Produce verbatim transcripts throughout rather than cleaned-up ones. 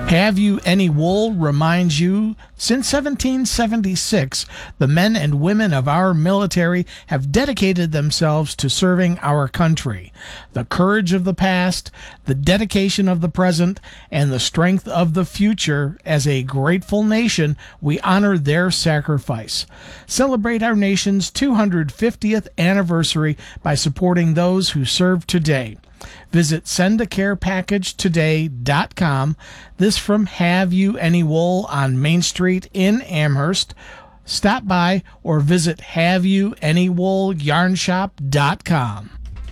Have You Any Wool reminds you, since seventeen seventy-six, the men and women of our military have dedicated themselves to serving our country. The courage of the past, the dedication of the present, and the strength of the future. As a grateful nation, we honor their sacrifice. Celebrate our nation's two hundred fiftieth anniversary by supporting those who serve today. Visit send a care package today dot com. This from Have You Any Wool on Main Street in Amherst. Stop by or visit have you any wool yarn shop dot com.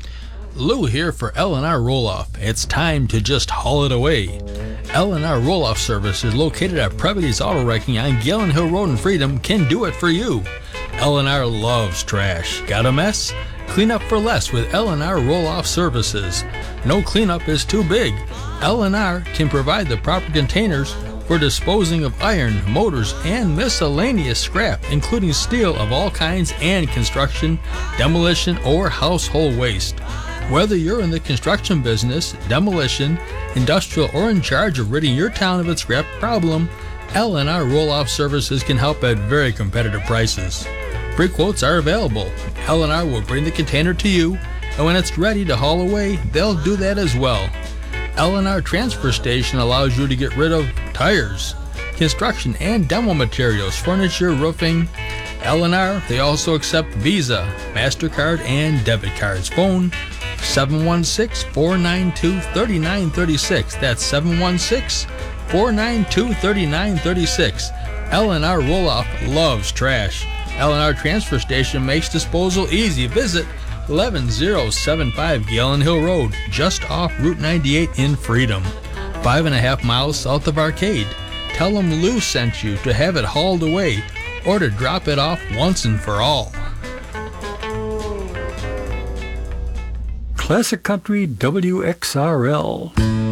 Lou here for L and R Roll-Off. It's time to just haul it away. L and R Roll-Off Service is located at Previty's Auto Wrecking on Galen Hill Road in Freedom. Can do it for you. L and R loves trash. Got a mess? Clean up for less with L and R Roll-Off Services. No cleanup is too big. L and R can provide the proper containers for disposing of iron, motors, and miscellaneous scrap, including steel of all kinds and construction, demolition, or household waste. Whether you're in the construction business, demolition, industrial, or in charge of ridding your town of its scrap problem, L and R Roll-Off Services can help at very competitive prices. Free quotes are available. L and R will bring the container to you, and when it's ready to haul away, they'll do that as well. L and R Transfer Station allows you to get rid of tires, construction and demo materials, furniture, roofing. L and R, they also accept Visa, MasterCard, and debit cards. Phone seven one six, four nine two, three nine three six. That's seven one six, four nine two, three nine three six. L and R Roll-Off loves trash. L and R Transfer Station makes disposal easy. Visit eleven oh seven five Galen Hill Road, just off Route ninety-eight in Freedom, five and a half miles south of Arcade. Tell them Lou sent you to have it hauled away or to drop it off once and for all. Classic Country W X R L.